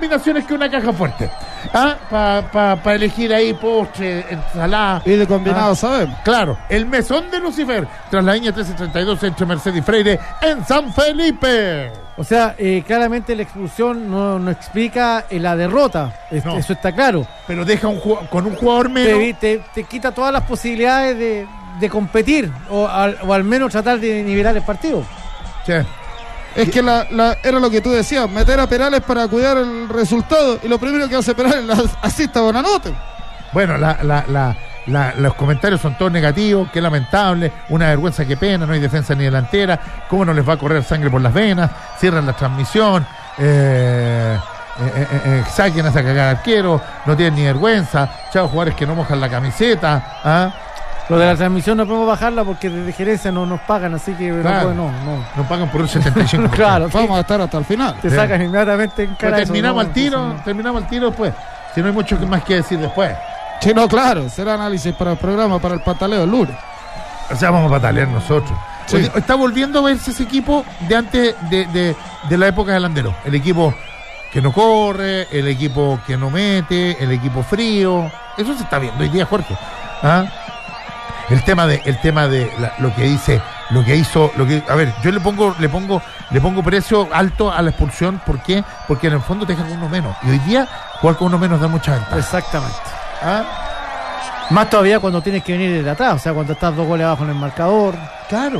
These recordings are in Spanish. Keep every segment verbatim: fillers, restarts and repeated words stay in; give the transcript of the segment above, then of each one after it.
combinaciones que una caja fuerte. ¿Ah? Para pa, pa elegir ahí postre, ensalada. Y de combinado, ¿ah? sabemos. Claro, el mesón de Lucifer, tras la línea trece treinta y dos entre Mercedes y Freire en San Felipe. O sea, eh, claramente la expulsión no, no explica eh, la derrota. Es, No. Eso está claro. Pero deja un jugador, con un jugador menos. Te, te, te quita todas las posibilidades de, de competir o al, o al menos tratar de nivelar el partido. Sí. Es que la, la, era lo que tú decías, meter a Perales para cuidar el resultado. Y lo primero que hace Perales la asista a Bonanote. Bueno, la, la, la, la, los comentarios son todos negativos, qué lamentable, una vergüenza, qué pena, no hay defensa ni delantera, cómo no les va a correr sangre por las venas, cierran la transmisión, eh, eh, eh, eh, saquen a esa cagada arquero, no tienen ni vergüenza, chavos jugadores que no mojan la camiseta, ¿ah? Lo de la transmisión no podemos bajarla porque desde gerencia no nos pagan, así que Claro. no, no, no. Nos pagan por un setenta y cinco por ciento. Claro, Vamos a estar hasta el final. te Sí. sacan inmediatamente en cara. Pues eso, terminamos no, al tiro, eso no. terminamos al tiro después, si no hay mucho más que decir después. Sí, no, claro, será análisis para el programa, para el pataleo el lunes. O sea, vamos a patalear nosotros. Sí. Oye, está volviendo a verse ese equipo de antes de, de, de la época de Landero. El equipo que no corre, el equipo que no mete, el equipo frío. Eso se está viendo hoy día, Jorge. ¿Ah? El tema de, el tema de la- lo que dice, lo que hizo, lo que, a ver, yo le pongo, le pongo, le pongo precio alto a la expulsión. ¿Por qué? Porque en el fondo te deja con uno menos. Y hoy día jugar con uno menos da mucha ventaja. Exactamente. ¿Ah? Más todavía cuando tienes que venir desde atrás, o sea, cuando estás dos goles abajo en el marcador. Claro.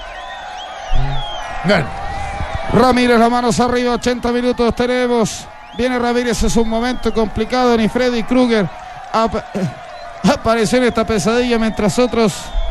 Bueno. Ramírez, las manos arriba, ochenta minutos tenemos. Viene Ramírez, es un momento complicado. Ni Freddy Krueger ap- apareció en esta pesadilla mientras otros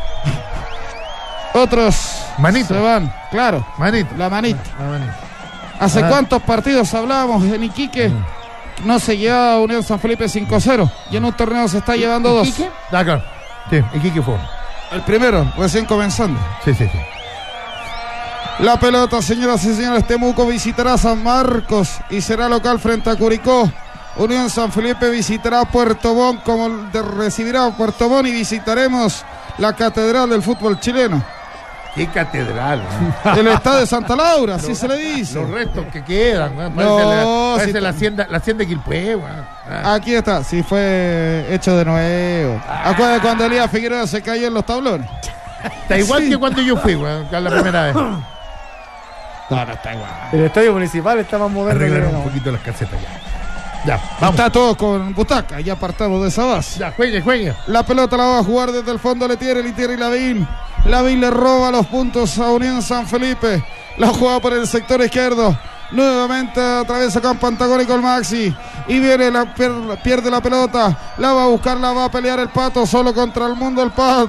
otros Manito. se van. Claro, Manito. la manita. La manito. ¿Hace Ah. cuántos partidos hablábamos en Iquique? No se llevaba Unión San Felipe cinco cero y en un torneo se está llevando dos. ¿Iquique? Ah, claro. Sí, Iquique fue. El primero, recién comenzando. Sí, sí, sí. La pelota, señoras y señores, Temuco visitará San Marcos y será local frente a Curicó. Unión San Felipe visitará Puerto Montt, como de- recibirá a Puerto Montt, y visitaremos la catedral del fútbol chileno. Qué catedral, ¿no? El estadio de Santa Laura, así se le dice. Los restos que quedan, ¿no? Parece, No, la, parece si la te- hacienda, la hacienda de Quilpué, weón. Ah. Aquí está, sí fue hecho de nuevo. Acuérdate cuando Elías Figueroa se cayó en los tablones. Está igual sí. que cuando yo fui, weón, que la primera vez. No, no está igual. El estadio municipal está más moderno. Arreglaron que un no. poquito las calcetas ya. Ya, vamos. Está todo con butaca, ya apartamos de esa base. Ya, juegue, juegue. La pelota la va a jugar desde el fondo Letieri, Letieri y Lavín. Lavín le roba los puntos a Unión San Felipe. La juega por el sector izquierdo. Nuevamente atraviesa campo antagónico el Maxi. Y viene, la pierde, pierde la pelota. La va a buscar, la va a pelear el Pato. Solo contra el mundo el Pato.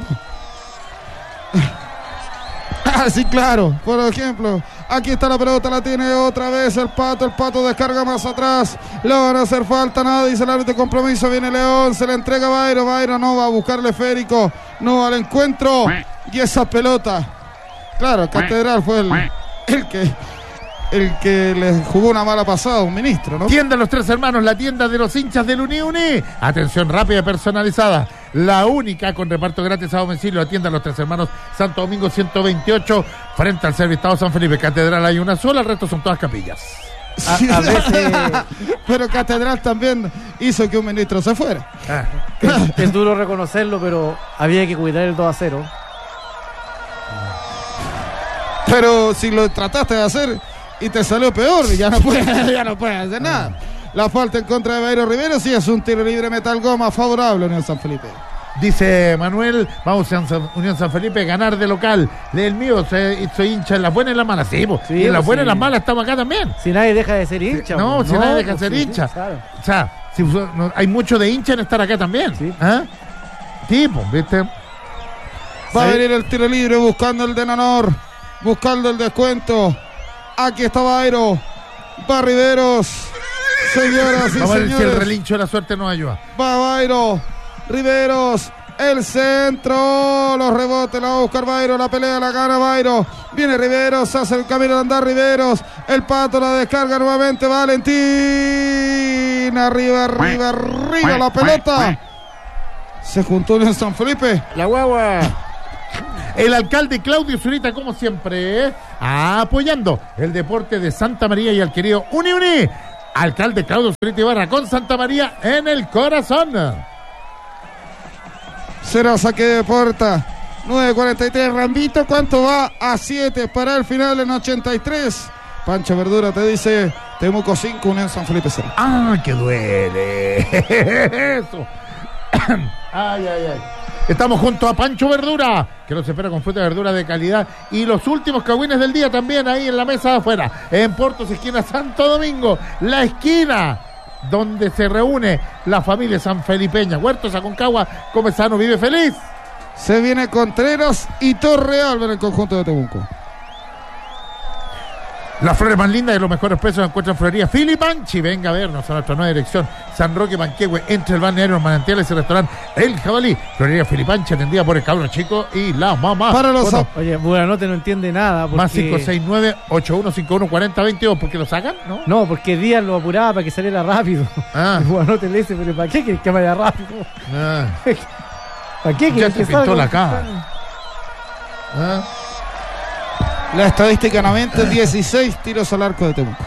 Ah, sí, claro. Por ejemplo, aquí está la pelota, la tiene otra vez el Pato. El Pato descarga más atrás. Le van a hacer falta, nada, dice el árbitro de compromiso. Viene León, se le entrega a Bairo. Bairo no va a buscarle Férico. No al encuentro. Y esa pelota. Claro, Catedral fue el, el que el que le jugó una mala pasada a un ministro, ¿no? Tienda Los Tres Hermanos, la tienda de los hinchas del Uni Uni. Atención rápida y personalizada. La única con reparto gratis a domicilio. La tienda Los Tres Hermanos, Santo Domingo ciento veintiocho, frente al Servistado San Felipe. Catedral hay una sola, el resto son todas capillas. A, a veces Pero Catedral también hizo que un ministro se fuera. Ah, es, es duro reconocerlo, pero había que cuidar el dos a cero. Pero si lo trataste de hacer y te salió peor, ya no puedes, ya no puedes hacer nada. La falta en contra de Bairo Rivero, sí, es un tiro libre metal goma favorable a Unión San Felipe. dice Manuel, vamos a San- Unión San Felipe, ganar de local. El mío, soy, soy hincha en las buenas y en las malas. Sí, po. Sí, y en las pues buenas y sí. las malas estamos acá también. Si nadie deja de ser hincha. No, pues, si nadie deja de pues ser sí, hincha. sí, claro. O sea, si, no, hay mucho de hincha en estar acá también. Sí. ¿Ah? Sí, pues, ¿viste? Va a Ahí- venir el tiro libre buscando el de Nanor, buscando el descuento. Aquí está Bairo. Va Riveros. Señoras y Vamos a ver si el señores. relincho de la suerte nos ayuda. Va Bairo. Riveros. El centro. Los rebotes. La va a buscar Bairo. La pelea la gana Bairo. Viene Riveros. Hace el camino de andar Riveros. El Pato la descarga nuevamente. Valentín. Arriba, arriba, arriba la pelota. Se juntó en San Felipe. La guagua. El alcalde Claudio Zurita, como siempre, ¿eh? apoyando el deporte de Santa María y al querido Uni Uni. Alcalde Claudio Zurita Ibarra con Santa María en el corazón. Será saque de puerta. nueve cuarenta y tres. Rambito, ¿cuánto va? A siete para el final en ochenta y tres. Pancho Verdura te dice Temuco cinco, Unión San Felipe cero. ¡Ah, que duele! Eso. Ay, ay, ay. Estamos junto a Pancho Verdura, que nos espera con fruta y verdura de calidad. Y los últimos cagüines del día también ahí en la mesa de afuera. En Portos, esquina Santo Domingo. La esquina donde se reúne la familia sanfelipeña. Huertos, Aconcagua, come sano, vive feliz. Se viene Contreras y Torrealba en el conjunto de Temuco. Las flores más lindas y los mejores precios se encuentran en Florería Filipanchi. Venga a vernos a nuestra nueva dirección, San Roque Manquehue, entre el balneario Los Manantiales y el restaurante El Jabalí. Florería Filipanchi, atendida por el cabrón chico y la mamá. Para los bueno, Oye, Buenanote no entiende nada. Porque... Más cinco seis nueve, ocho uno cinco uno, cuatro cero veintidós. ¿Por qué lo sacan? No, no porque Díaz lo apuraba para que saliera rápido. Ah. Y Buenanote le dice, pero ¿para qué quieres que vaya rápido? Ah. ¿Para qué Ya quieres se que pintó salga? la cara. Ah. La estadística nuevamente, dieciséis tiros al arco de Temuco.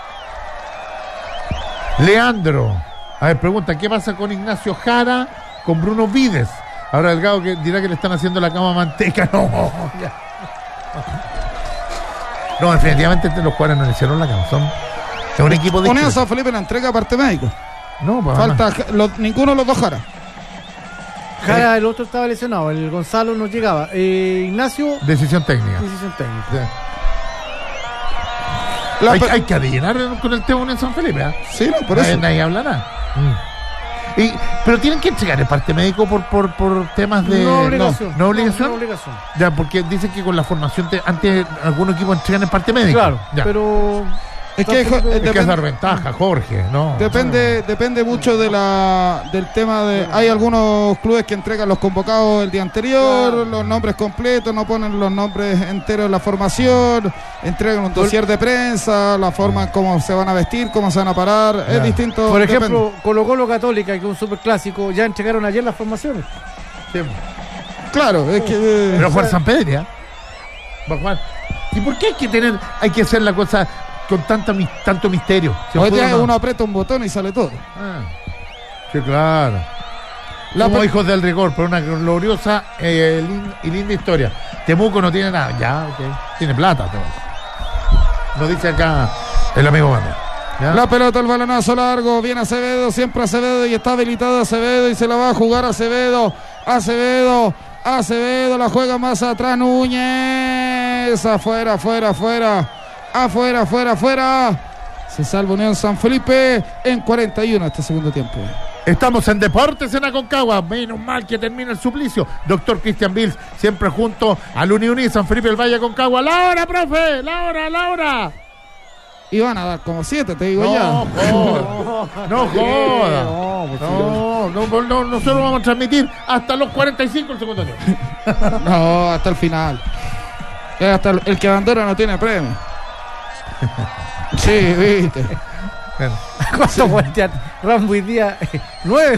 Leandro, a ver, pregunta, ¿qué pasa con Ignacio Jara, con Bruno Vides? Ahora Delgado que dirá que le están haciendo la cama manteca. No, ya. No, definitivamente los jugadores no le hicieron la cama. Son es un equipo de... Unión San Felipe la entrega parte médico. No, pues, Falta los, ninguno de los dos Jara. Jara, el otro estaba lesionado, el Gonzalo no llegaba. Eh, Ignacio, decisión técnica. decisión técnica. Sí. La Hay, pe- hay que adivinar con el tema en San Felipe, ¿eh? Sí, no, por nadie, eso. nadie habla nada. Mm. Y, pero tienen que entregar el parte médico por, por, por temas de... No obligación. No, ¿no obligación? No, no obligación. Ya, porque dicen que con la formación, te, antes algunos equipos entregan el parte médico. Claro, ya. pero... Es que, tampoco- eh, Hay que depende- dar ventaja, Jorge, ¿no? Depende, depende mucho de la del tema de. Hay algunos clubes que entregan los convocados el día anterior, Claro. los nombres completos, no ponen los nombres enteros en la formación, entregan un dossier de prensa, la forma en cómo se van a vestir, cómo se van a parar, Ya. es distinto. Por depende. ejemplo, Colo Colo Católica, que es un superclásico, ya entregaron ayer las formaciones. Sí. Claro, es que. Pero fue San Pedro, va a jugar. ¿Y por qué hay que tener, hay que hacer la cosa con tanta, mis- tanto misterio? Se Hoy puede día más. uno aprieta un botón y sale todo. Ah, sí, claro. La Somos pe- hijos del rigor, pero una gloriosa eh, lin- y linda historia. Temuco no tiene nada, ya, ok. Tiene plata, Temuco. Nos dice acá el amigo Manuel. ¿Ya? La pelota, el balonazo largo, viene Acevedo, siempre Acevedo y está habilitado Acevedo y se la va a jugar Acevedo, Acevedo, Acevedo, la juega más atrás Núñez, afuera, afuera, afuera, afuera, afuera, afuera. Se salva Unión San Felipe en cuarenta y uno este segundo tiempo. Estamos en Deportes en Aconcagua. Menos mal que termina el suplicio. Doctor Cristian Bills, siempre junto al Uni Uni San Felipe del Valle Aconcagua. ¡La hora, profe! ¡La hora, la hora! Y van a dar como siete, te digo No ya. joda, no joda. No, pues No, no, no, nosotros vamos a transmitir hasta los cuarenta y cinco el segundo tiempo. No, hasta el final. Eh, Hasta el, el que abandona no tiene premio. Sí, viste. Bueno, ¿cuánto fue el teatro? Rambo y Día? ¿Nueve?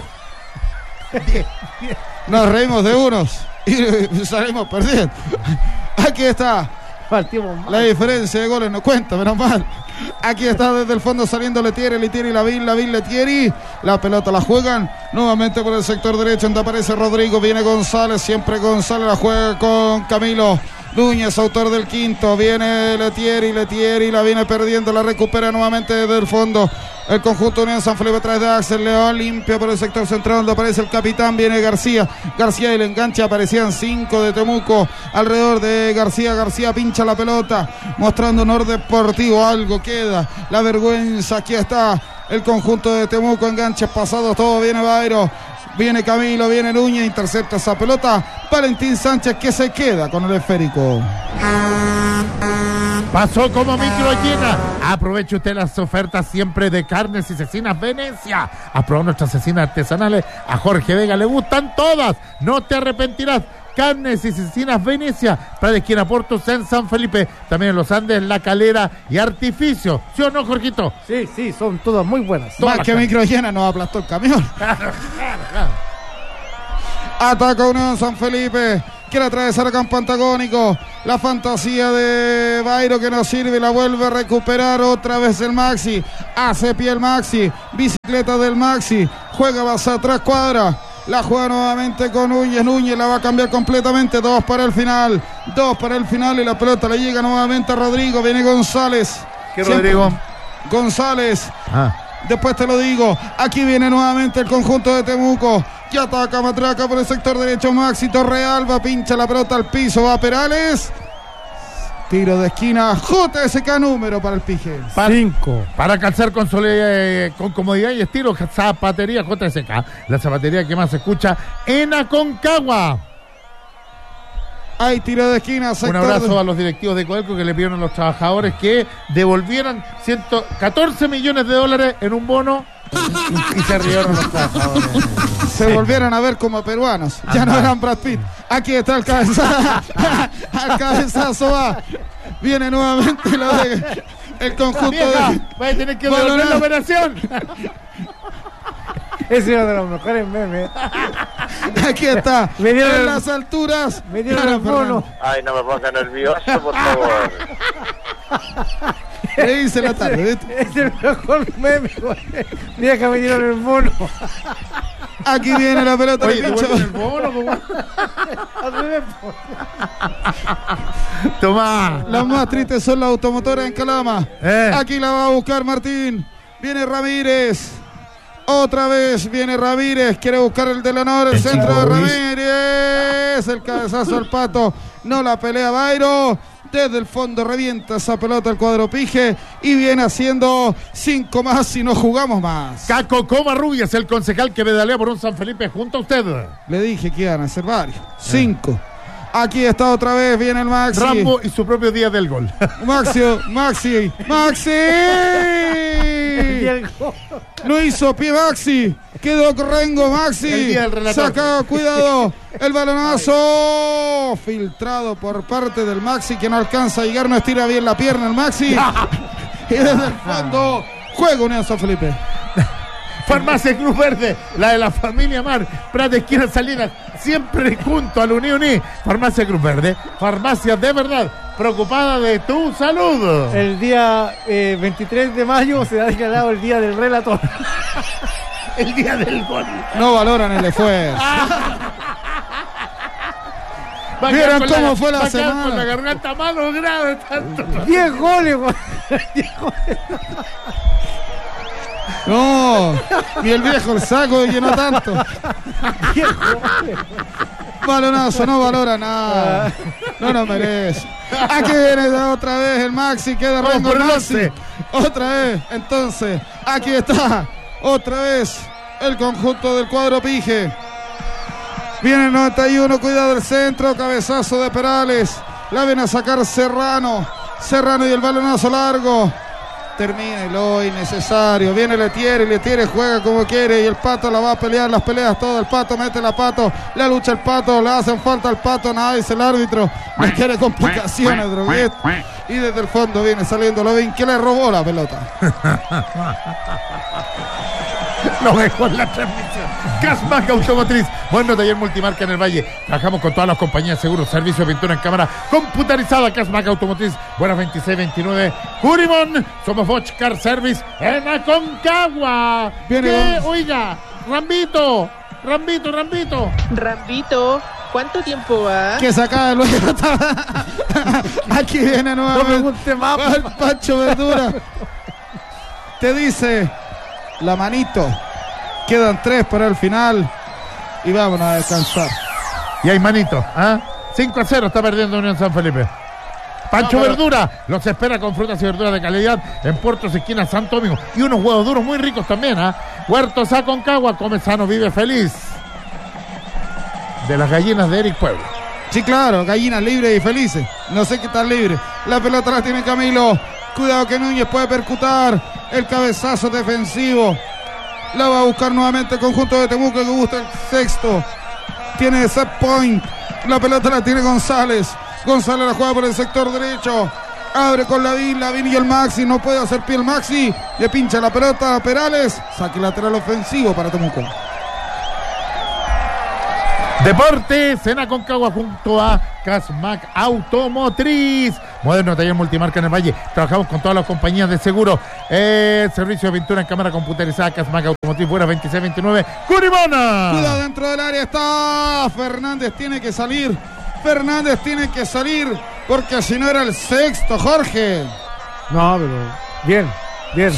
Nos reímos de unos y salimos perdiendo. Aquí está. Partimos mal. La diferencia de goles no cuenta, menos mal. Aquí está desde el fondo saliendo Letieri, Letieri, Lavín, Lavín, Letieri. La pelota la juegan nuevamente por el sector derecho donde aparece Rodrigo. Viene González, siempre González la juega con Camilo Núñez, autor del quinto. Viene Letieri, Letieri la viene perdiendo, la recupera nuevamente desde el fondo. El conjunto Unión San Felipe atrás de Axel León, limpia por el sector central donde aparece el capitán, viene García, García y el enganche, aparecían cinco de Temuco alrededor de García, García pincha la pelota, mostrando honor deportivo, algo queda, la vergüenza, aquí está el conjunto de Temuco, enganches pasados, todo viene Bairo, viene Camilo, viene Núñez, intercepta esa pelota, Valentín Sánchez que se queda con el esférico. pasó como micro llena. Aproveche usted las ofertas siempre de Carnes y Cecinas Venecia. A probar nuestras cecinas artesanales. A Jorge Vega le gustan todas. No te arrepentirás. Carnes y Cecinas Venecia, para la esquina Portos en San Felipe, también en Los Andes, La Calera y Artificio. ¿Sí o no, Jorgito? Sí, sí, son todas muy buenas. Más que micro llena nos aplastó el camión. Ataca Unión San Felipe. quiere atravesar a campo antagónico. La fantasía de Bairo que no sirve, la vuelve a recuperar otra vez el Maxi. Hace pie el Maxi, bicicleta del Maxi, juega más atrás, cuadra. La juega nuevamente con Núñez, Núñez la va a cambiar completamente, dos para el final, dos para el final y la pelota le llega nuevamente a Rodrigo, viene González. ¿Qué Rodrigo? González. Ah. Después te lo digo, aquí viene nuevamente el conjunto de Temuco, ya ataca Matraca por el sector derecho, Maxi Torrealba, pincha la pelota al piso, va Perales, tiro de esquina, J S K número para el Pige. Cinco. Para calzar con, sole, con comodidad y estilo, zapatería J S K, la zapatería que más se escucha en Aconcagua. Hay tiro de esquina. Un abrazo de... a los directivos de Codelco que le pidieron a los trabajadores que devolvieran ciento catorce millones de dólares en un bono y, y se rieron los trabajadores. Se sí. volvieron a ver como peruanos. Ya Ajá. no eran Brad Pitt. Aquí está el cabezazo. El cabezazo va. Viene nuevamente la de, el conjunto Vieja, de... va a tener que devolver la operación. Ese es uno de los mejores memes. Aquí está. Me dieron en el, las alturas. Me dieron el bono. Ay, no me ponga nervioso, por favor. Le hice la tarde. ¿Viste? Es el mejor meme, güey. Mira que me dieron el bono. Aquí viene la pelota. Oye, de el bono, ¿cómo? Tomá. Las más tristes son las automotoras en Calama. Eh. Aquí la va a buscar Martín. Viene Ramírez. Otra vez viene Ramírez, quiere buscar el de la Nora, el, el centro de Ramírez, el cabezazo al Pato, no la pelea Bairo, desde el fondo revienta esa pelota el cuadro Pige y viene haciendo cinco más si no jugamos más. Caco Covarrubias, el concejal que pedalea por un San Felipe junto a usted. Le dije que iban a ser varios, cinco. Aquí está otra vez, viene el Maxi. Rambo y su propio día del gol. Maxi, Maxi, Maxi. No hizo pie Maxi. Quedó Rengo Maxi. Sacado, cuidado. El balonazo filtrado por parte del Maxi que no alcanza a llegar, no estira bien la pierna el Maxi. Y desde el fondo juega Unión San Felipe. Farmacia Cruz Verde, la de la familia Mar, Prat de Esquina Salinas, siempre junto a la Unión Uní. Farmacia Cruz Verde, farmacia de verdad, preocupada de tu salud. El día eh, veintitrés de mayo se ha declarado el día del relator. El día del gol. No valoran el esfuerzo. ¿Vieron cómo la, fue la semana? Con la garganta más lograda tanto. diez goles, güey. diez goles. No, ni el viejo el saco llenó tanto. Balonazo, no valora nada. No nos merece. Aquí viene otra vez el Maxi, queda Rengo Maxi. Otra vez, entonces, aquí está. Otra vez el conjunto del cuadro Pige. Viene el noventa y uno, cuidado el centro, cabezazo de Perales. La viene a sacar Serrano. Serrano y el balonazo largo. Termina lo innecesario, viene Letieri, Letieri juega como quiere y el Pato la va a pelear, las peleas todo, el Pato mete la Pato, la lucha el Pato, le hacen falta al Pato, nada dice el árbitro, le quiere complicaciones, Droguet, y desde el fondo viene saliendo Lovín, que le robó la pelota. Lo mejor la transmisión. Gasmac Automotriz, bueno, taller multimarca en el Valle. Trabajamos con todas las compañías de seguros, servicio de pintura en cámara computarizada. Gasmac Automotriz, buenas veintiséis veintinueve. Curimón, somos Bosch Car Service en Aconcagua. Viene, ¿Qué? Oiga, Rambito, Rambito, Rambito. Rambito, ¿cuánto tiempo va? Que sacaba luego. Aquí viene nuevamente no el Pancho Verdura. Te dice la manito. Quedan tres para el final. Y vámonos a descansar. Y hay manito, ¿ah? cinco a cero está perdiendo Unión San Felipe. Pancho no, pero... Verdura los espera con frutas y verduras de calidad en Puertos Esquina Santo Domingo. Y unos huevos duros muy ricos también, ¿ah? Huertos Aconcagua, come sano, vive feliz. De las gallinas de Eric Puebla. Sí, claro, gallinas libres y felices. No sé qué tal libre. La pelota la tiene Camilo. Cuidado que Núñez puede percutar. El cabezazo defensivo. La va a buscar nuevamente el conjunto de Temuco que gusta el sexto. Tiene set point. La pelota la tiene González. González la juega por el sector derecho. Abre con Lavín. Lavín y el Maxi. No puede hacer pie el Maxi. Le pincha la pelota a Perales. Saque lateral ofensivo para Temuco. Deportes en Aconcagua junto a Casmac Automotriz. Moderno taller multimarca en el Valle. Trabajamos con todas las compañías de seguro. Eh, servicio de pintura en cámara computerizada. Casmac Automotriz, fuera veintiséis veintinueve. Curimona. Cuidado, dentro del área está. Fernández tiene que salir. Fernández tiene que salir. Porque si no era el sexto, Jorge. No, pero bien, bien.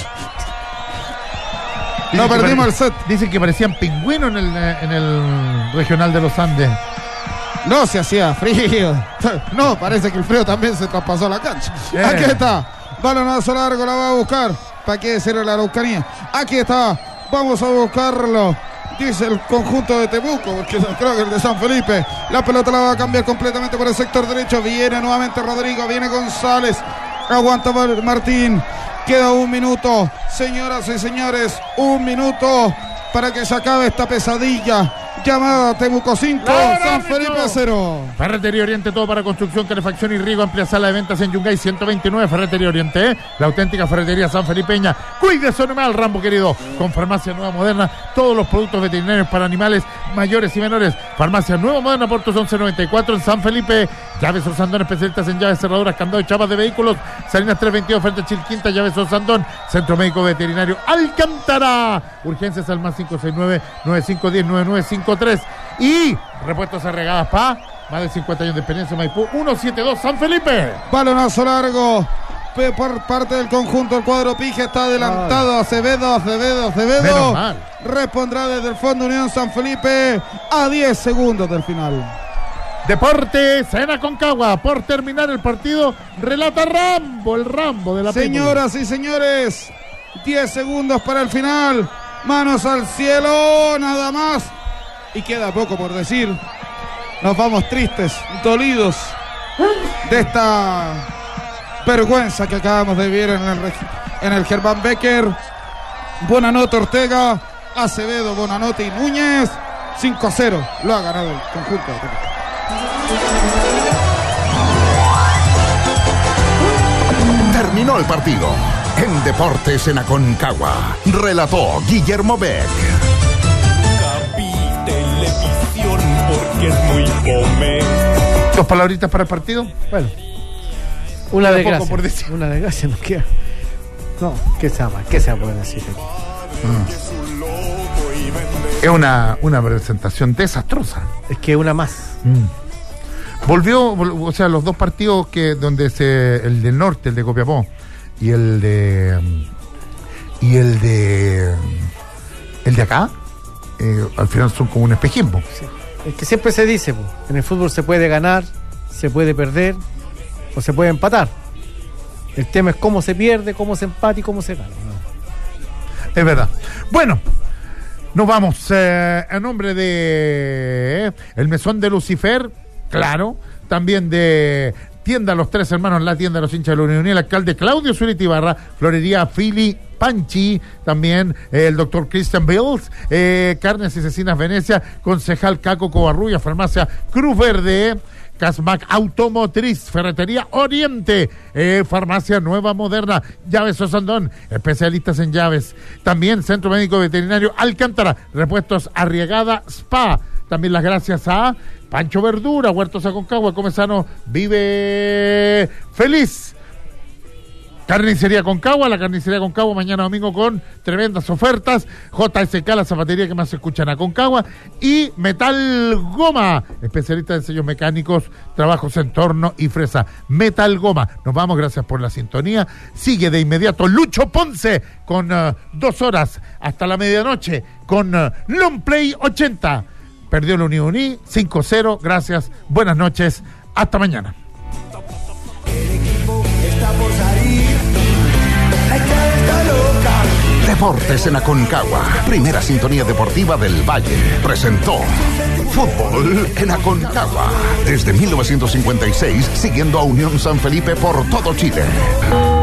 No perdimos el set. Dicen que parecían pingüinos en el, en el regional de los Andes. No se hacía frío. No, parece que el frío también se traspasó a la cancha. Bien. Aquí está. Balonazo largo, la va a buscar. ¿Para qué decirle la Araucanía? Aquí está. Vamos a buscarlo. Dice el conjunto de Temuco, porque creo que el de San Felipe. La pelota la va a cambiar completamente por el sector derecho. Viene nuevamente Rodrigo, viene González. Aguanta Martín. Queda un minuto. Señoras y señores, un minuto para que se acabe esta pesadilla. Llamada Temuco cinco, ¡No, San no, Felipe no! cero. Ferretería Oriente, todo para construcción, calefacción y riego. Amplia sala de ventas en Yungay ciento veintinueve. Ferretería Oriente, ¿eh? La auténtica ferretería San Felipeña. Cuide su animal, Rambo querido. Con Farmacia Nueva Moderna, todos los productos veterinarios para animales mayores y menores. Farmacia Nueva Moderna, Puertos once noventa y cuatro en San Felipe. Llaves Osandón, especialistas en llaves, cerraduras, candados y chapas de vehículos. Salinas trescientos veintidós, frente a Chilquinta. Llaves Osandón, Centro Médico Veterinario Alcántara. Urgencias al más cinco seis nueve, nueve cinco uno cero, nueve nueve cinco tres. Y repuestos Arregadas P A, más de cincuenta años de experiencia. Maipú ciento setenta y dos, San Felipe. Balonazo largo por parte del conjunto. El cuadro Pige está adelantado. Acevedo, Acevedo, Acevedo. Menos mal. Respondrá desde el fondo Unión San Felipe a diez segundos del final. Deportes en Aconcagua. Por terminar el partido, relata Rambo, el Rambo de la Señoras y señores, diez segundos para el final. Manos al cielo, nada más. Y queda poco por decir. Nos vamos tristes, dolidos de esta vergüenza que acabamos de vivir en el, en el Germán Becker. Bonanote Ortega, Acevedo, Bonanote y Núñez. cinco a cero lo ha ganado el conjunto. Terminó el partido. En Deportes en Aconcagua. Relató Guillermo Beck. Televisión porque es muy fome. ¿Dos palabritas para el partido? Bueno, una Queda desgracia. poco por decir. Una desgracia nos queda. No, ¿qué se llama? ¿Qué se puede decir aquí? Es una, una presentación desastrosa. Es que una más. Mm. Volvió, vol- o sea, los dos partidos que donde se, el del norte, el de Copiapó, y el de y el de el de acá, eh, al final son como un espejismo. Sí. Es que siempre se dice, po, en el fútbol se puede ganar, se puede perder o se puede empatar. El tema es cómo se pierde, cómo se empata y cómo se gana. Es verdad. Bueno, nos vamos eh, a nombre de eh, el Mesón de Lucifer, claro, también de Tienda Los Tres Hermanos, la tienda de los hinchas de la Unión, el alcalde Claudio Zurita Ibarra, Florería Fili Panchi, también eh, el doctor Christian Bills, eh, Carnes y Cecinas Venecia, concejal Caco Covarrubia, farmacia Cruz Verde, Casmac Automotriz, Ferretería Oriente, eh, Farmacia Nueva Moderna, Llaves Osandón, especialistas en llaves. También Centro Médico Veterinario Alcántara, Repuestos Arriagada Spa. También las gracias a Pancho Verdura, Huertos Aconcagua, Come Sano, Vive Feliz. Carnicería Concagua, la carnicería Concagua mañana domingo con tremendas ofertas. J S K, la zapatería que más se escucha en Aconcagua. Y Metal Goma, especialista en sellos mecánicos, trabajos en torno y fresa. Metal Goma. Nos vamos, gracias por la sintonía. Sigue de inmediato Lucho Ponce con uh, dos horas hasta la medianoche con uh, Long Play ochenta. Perdió la Unión Uní, cinco cero. Gracias, buenas noches, hasta mañana. Deportes en Aconcagua. Primera sintonía deportiva del Valle. Presentó Fútbol en Aconcagua. Desde mil novecientos cincuenta y seis, siguiendo a Unión San Felipe por todo Chile.